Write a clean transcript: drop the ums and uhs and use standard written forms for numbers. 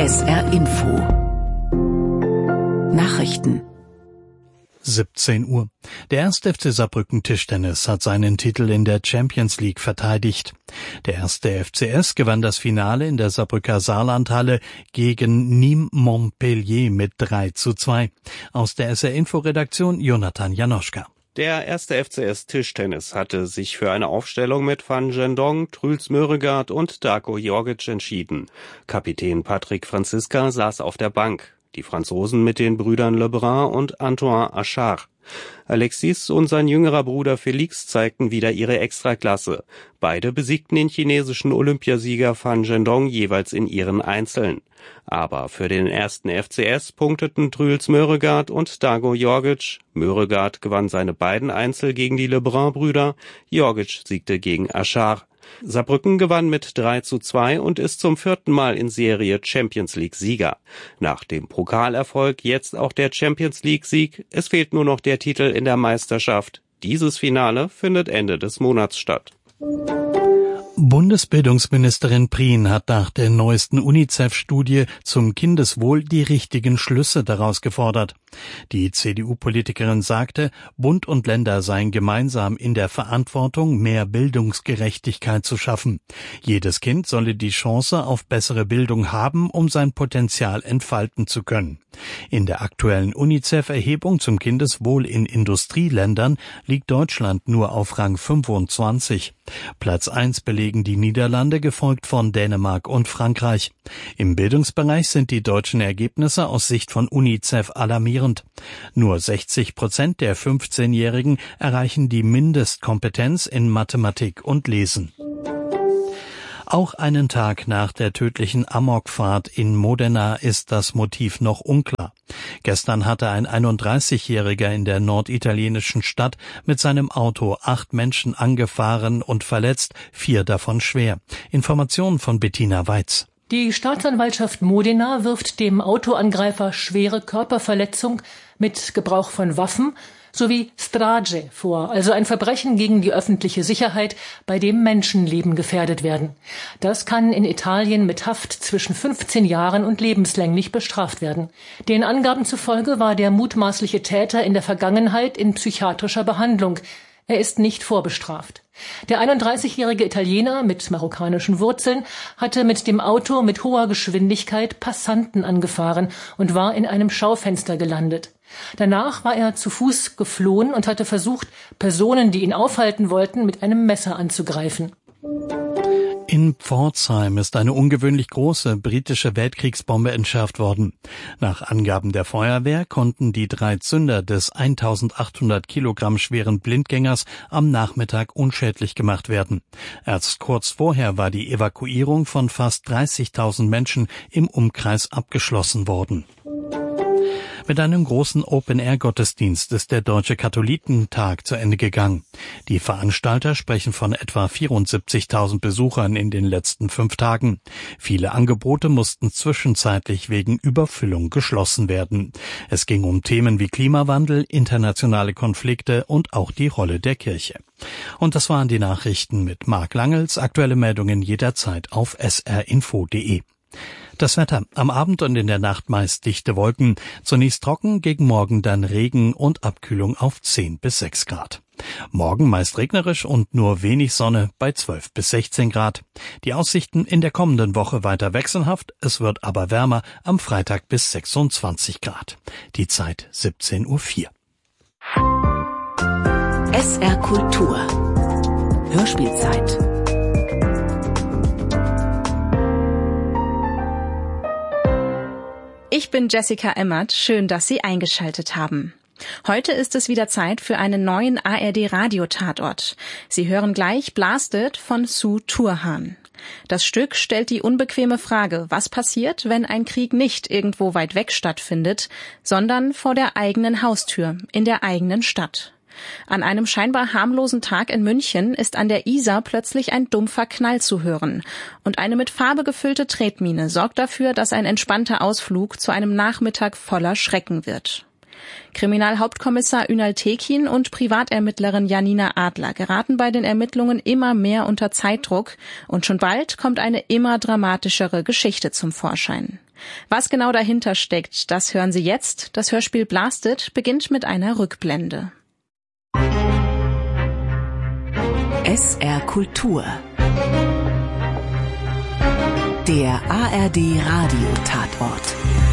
SR Info Nachrichten 17 Uhr. Der 1. FC Saarbrücken Tischtennis hat seinen Titel in der Champions League verteidigt. Der 1. FCS gewann das Finale in der Saarbrücker Saarlandhalle gegen Nîmes Montpellier mit 3:2. Aus der SR Info Redaktion Jonathan Janoschka. Der 1. FCS Tischtennis hatte sich für eine Aufstellung mit Van Gendong, Truls Møregard und Darko Jorgic entschieden. Kapitän Patrick Franziska saß auf der Bank. Die Franzosen mit den Brüdern Lebrun und Antoine Achard. Alexis und sein jüngerer Bruder Felix zeigten wieder ihre Extraklasse. Beide besiegten den chinesischen Olympiasieger Van Gendong jeweils in ihren Einzeln. Aber für den 1. FCS punkteten Truls Møregard und Darko Jorgic. Møregard gewann seine beiden Einzel gegen die Lebrun-Brüder, Jorgic siegte gegen Achard. Saarbrücken gewann mit 3:2 und ist zum 4. Mal in Serie Champions League Sieger. Nach dem Pokalerfolg jetzt auch der Champions League Sieg. Es fehlt nur noch der Titel in der Meisterschaft. Dieses Finale findet Ende des Monats statt. Bundesbildungsministerin Prien hat nach der neuesten UNICEF-Studie zum Kindeswohl die richtigen Schlüsse daraus gefordert. Die CDU-Politikerin sagte, Bund und Länder seien gemeinsam in der Verantwortung, mehr Bildungsgerechtigkeit zu schaffen. Jedes Kind solle die Chance auf bessere Bildung haben, um sein Potenzial entfalten zu können. In der aktuellen UNICEF-Erhebung zum Kindeswohl in Industrieländern liegt Deutschland nur auf Rang 25. Platz 1 belegen die Niederlande, gefolgt von Dänemark und Frankreich. Im Bildungsbereich sind die deutschen Ergebnisse aus Sicht von UNICEF alarmierend. Nur 60% der 15-Jährigen erreichen die Mindestkompetenz in Mathematik und Lesen. Auch einen Tag nach der tödlichen Amokfahrt in Modena ist das Motiv noch unklar. Gestern hatte ein 31-Jähriger in der norditalienischen Stadt mit seinem Auto 8 Menschen angefahren und verletzt, 4 davon schwer. Informationen von Bettina Weiz. Die Staatsanwaltschaft Modena wirft dem Autoangreifer schwere Körperverletzung mit Gebrauch von Waffen sowie Strage vor, also ein Verbrechen gegen die öffentliche Sicherheit, bei dem Menschenleben gefährdet werden. Das kann in Italien mit Haft zwischen 15 Jahren und lebenslänglich bestraft werden. Den Angaben zufolge war der mutmaßliche Täter in der Vergangenheit in psychiatrischer Behandlung. Er ist nicht vorbestraft. Der 31-jährige Italiener mit marokkanischen Wurzeln hatte mit dem Auto mit hoher Geschwindigkeit Passanten angefahren und war in einem Schaufenster gelandet. Danach war er zu Fuß geflohen und hatte versucht, Personen, die ihn aufhalten wollten, mit einem Messer anzugreifen. In Pforzheim ist eine ungewöhnlich große britische Weltkriegsbombe entschärft worden. Nach Angaben der Feuerwehr konnten die 3 Zünder des 1800 Kilogramm schweren Blindgängers am Nachmittag unschädlich gemacht werden. Erst kurz vorher war die Evakuierung von fast 30.000 Menschen im Umkreis abgeschlossen worden. Mit einem großen Open-Air-Gottesdienst ist der Deutsche Katholikentag zu Ende gegangen. Die Veranstalter sprechen von etwa 74.000 Besuchern in den letzten 5 Tagen. Viele Angebote mussten zwischenzeitlich wegen Überfüllung geschlossen werden. Es ging um Themen wie Klimawandel, internationale Konflikte und auch die Rolle der Kirche. Und das waren die Nachrichten mit Marc Langels. Aktuelle Meldungen jederzeit auf srinfo.de. Das Wetter: am Abend und in der Nacht meist dichte Wolken. Zunächst trocken, gegen Morgen dann Regen und Abkühlung auf 10 bis 6 Grad. Morgen meist regnerisch und nur wenig Sonne bei 12 bis 16 Grad. Die Aussichten in der kommenden Woche weiter wechselhaft. Es wird aber wärmer, am Freitag bis 26 Grad. Die Zeit 17:04 Uhr. SR Kultur Hörspielzeit. Ich bin Jessica Emmert. Schön, dass Sie eingeschaltet haben. Heute ist es wieder Zeit für einen neuen ARD-Radio-Tatort. Sie hören gleich Blasted von Sue Turhan. Das Stück stellt die unbequeme Frage, was passiert, wenn ein Krieg nicht irgendwo weit weg stattfindet, sondern vor der eigenen Haustür, in der eigenen Stadt. An einem scheinbar harmlosen Tag in München ist an der Isar plötzlich ein dumpfer Knall zu hören. Und eine mit Farbe gefüllte Tretmine sorgt dafür, dass ein entspannter Ausflug zu einem Nachmittag voller Schrecken wird. Kriminalhauptkommissar Ünal Tekin und Privatermittlerin Janina Adler geraten bei den Ermittlungen immer mehr unter Zeitdruck und schon bald kommt eine immer dramatischere Geschichte zum Vorschein. Was genau dahinter steckt, das hören Sie jetzt. Das Hörspiel Blasted beginnt mit einer Rückblende. SR Kultur. Der ARD Radio Tatort.